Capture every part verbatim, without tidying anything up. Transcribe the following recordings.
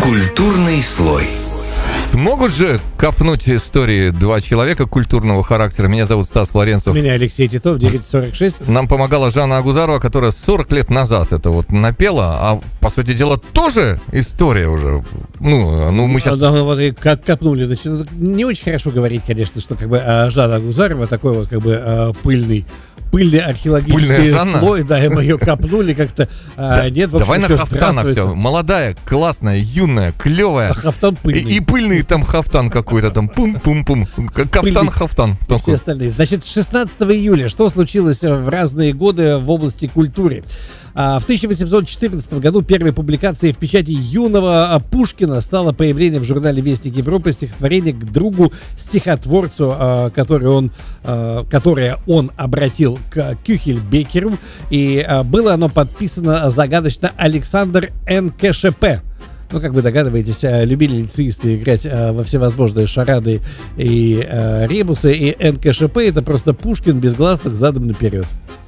Культурный слой. Могут же копнуть истории два человека культурного характера. Меня зовут Стас Флоренцев. Меня Алексей Титов, девять сорок шесть. Нам помогала Жанна Агузарова, которая сорок лет назад это вот напела, а по сути дела тоже история уже. Ну, ну мы сейчас... Да, вот и как копнули. Значит, не очень хорошо говорить, конечно, что как бы Жанна Агузарова такой вот как бы пыльный пыльный археологический слой, да, и мы ее копнули как-то. Да, а, нет, давай на Хафтана все. Молодая, классная, юная, клевая. А Хафтан пыльный. И, и пыльный там Хафтан какой-то там. Пум-пум-пум. Кафтан Хафтан. И все остальные. Значит, шестнадцатого июля что случилось в разные годы в области культуры? В тысяча восемьсот четырнадцатом году первой публикацией в печати юного Пушкина стало появление в журнале «Вестник Европы» стихотворения к другу стихотворцу, который он, которое он обратил к Кюхельбекеру, и было оно подписано загадочно Александр эн ка шэ пэ. Ну, как вы догадываетесь, любили лицеисты играть во всевозможные шарады и ребусы, и эн ка шэ пэ — это просто Пушкин без гласных задом наперед.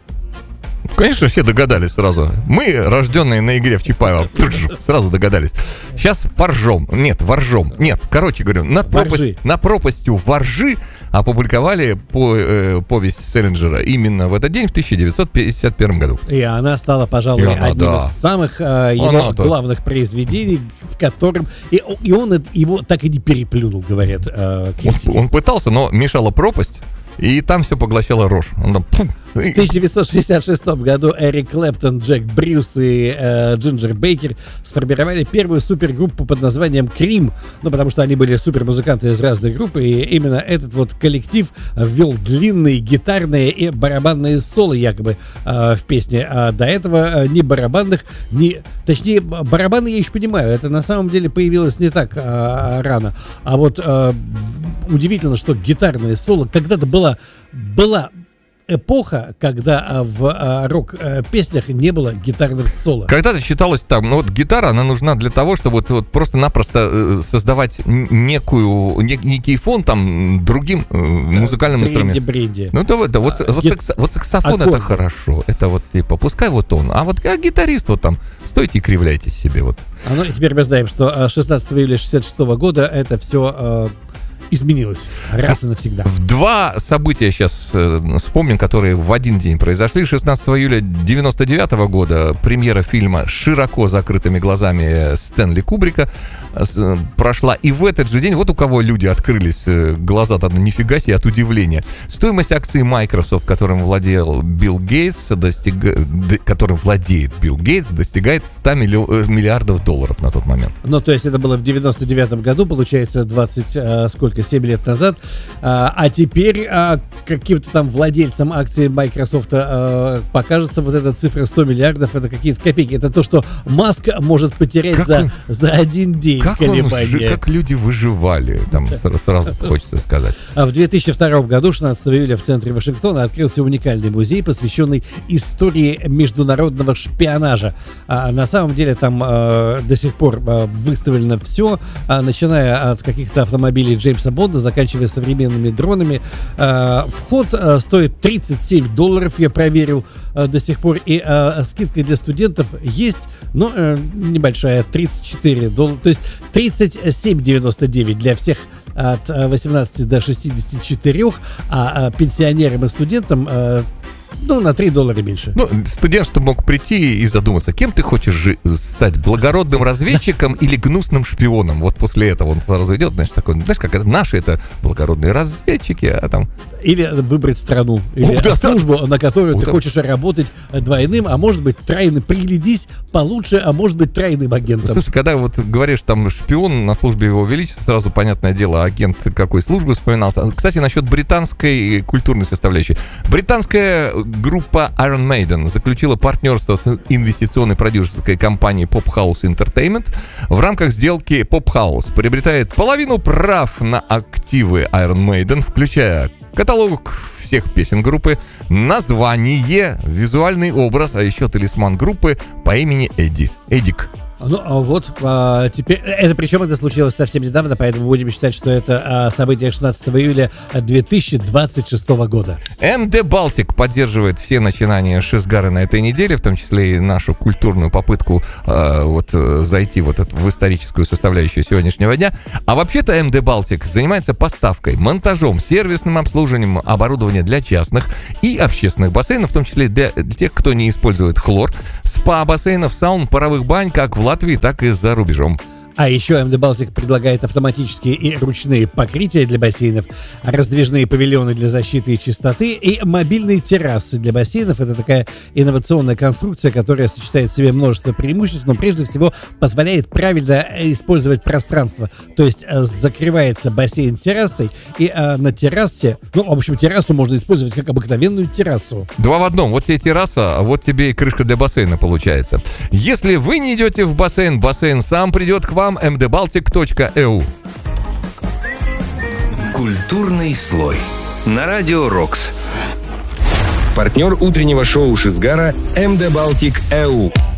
Конечно, все догадались сразу. Мы, рожденные на игре в Чапаева, сразу догадались. Сейчас поржем. Нет, воржом. Нет, короче говорю, над, пропасть, над пропастью воржи опубликовали по, э, повесть Селлинджера именно в этот день, в тысяча девятьсот пятьдесят первом году. И она стала, пожалуй, она, одним да. из самых э, его Она-то. главных произведений, в котором... И, и он его так и не переплюнул, говорят э, критики. Он, он пытался, но мешала пропасть. И там все поглощало рожь. Он там, пум. В тысяча девятьсот шестьдесят шестом году Эрик Клэптон, Джек Брюс и э, Джинджер Бейкер сформировали первую супергруппу под названием Крим. Ну, потому что они были супермузыканты из разных групп, и именно этот вот коллектив ввел длинные гитарные и барабанные соло якобы э, в песне. А до этого э, ни барабанных, ни... Точнее, барабаны я еще понимаю, это на самом деле появилось не так э, рано. А вот э, удивительно, что гитарные соло когда-то была... была эпоха, когда в а, рок-песнях не было гитарных соло. Когда-то считалось так, ну вот гитара, она нужна для того, чтобы вот, вот просто-напросто э, создавать некую, не, некий фон там другим э, музыкальным да, инструментом. Бренди. Ну это, это вот, а, вот, гит... сакс, вот саксофон аккорды. Это хорошо, это вот типа, пускай вот он, а вот а гитарист вот там, стойте и кривляйтесь себе вот. А ну и теперь мы знаем, что шестнадцатого июля шестьдесят шестого года это все... Э, изменилось раз и навсегда. В два события сейчас э, вспомним, которые в один день произошли. шестнадцатого июля девяносто девятого года премьера фильма «Широко закрытыми глазами» Стэнли Кубрика э, прошла. И в этот же день, вот у кого люди открылись э, глаза-то нифига себе от удивления. Стоимость акций Microsoft, которым владел Билл Гейтс, достиг... д... которым владеет Билл Гейтс, достигает сто миллиардов долларов на тот момент. Ну, то есть это было в девяносто девятом году, получается, двадцать, э, сколько, семь лет назад, а, а теперь а, каким-то там владельцам акций Microsoft а, покажется вот эта цифра сто миллиардов, это какие-то копейки. Это то, что Маск может потерять как за, он, за один день как колебания. Он, как люди выживали, там сразу хочется сказать. А в две тысячи втором году, шестнадцатого июля, в центре Вашингтона открылся уникальный музей, посвященный истории международного шпионажа. А, на самом деле там а, до сих пор а, выставлено все, а, начиная от каких-то автомобилей Джеймса Бонда, заканчивая современными дронами. А, вход а, стоит тридцать семь долларов, я проверил а, до сих пор, и а, скидка для студентов есть, но а, небольшая, тридцать четыре доллара, то есть тридцать семь девяносто девять для всех от восемнадцати до шестидесяти четырёх, а, а пенсионерам и студентам а, ну, на три доллара меньше. Ну, студент, что мог прийти и задуматься, кем ты хочешь жи- стать, благородным разведчиком или гнусным шпионом? Вот после этого он сразу идет, знаешь, такой, знаешь, как это, наши это благородные разведчики, а там... Или выбрать страну, или Ух, да, службу, да. на которую Ух, ты да. хочешь работать двойным, а может быть тройным. Приглядись получше, а может быть тройным агентом. Слушай, когда вот говоришь, там, шпион на службе его величества, сразу понятное дело, агент какой службы вспоминался. Кстати, насчет британской культурной составляющей. Британская группа Iron Maiden заключила партнерство с инвестиционной продюсерской компанией Pop House Entertainment. В рамках сделки Pop House приобретает половину прав на активы Iron Maiden, включая каталог всех песен группы, название, визуальный образ, а еще талисман группы по имени Эдди. Эдик. Ну, а вот а, теперь... Это причем это случилось совсем недавно, поэтому будем считать, что это а, событие шестнадцатого июля две тысячи двадцать шестого года. эм дэ Baltic поддерживает все начинания Шизгара на этой неделе, в том числе и нашу культурную попытку э, вот, зайти вот в историческую составляющую сегодняшнего дня. А вообще-то эм дэ Baltic занимается поставкой, монтажом, сервисным обслуживанием оборудования для частных и общественных бассейнов, в том числе для, для тех, кто не использует хлор, спа-бассейнов, саун, паровых бань, как в Латвии, так и за рубежом. А еще эм дэ Baltic предлагает автоматические и ручные покрытия для бассейнов, раздвижные павильоны для защиты и чистоты и мобильные террасы для бассейнов. Это такая инновационная конструкция, которая сочетает в себе множество преимуществ, но прежде всего позволяет правильно использовать пространство. То есть закрывается бассейн террасой, и а, на террасе, ну, в общем, террасу можно использовать как обыкновенную террасу. Два в одном. Вот тебе терраса, а вот тебе и крышка для бассейна получается. Если вы не идете в бассейн, бассейн сам придет к вам. эм дэ Baltic точка и ю. Культурный слой на Радио Рокс. Партнер утреннего шоу Шизгара эм дэ Baltic точка и ю.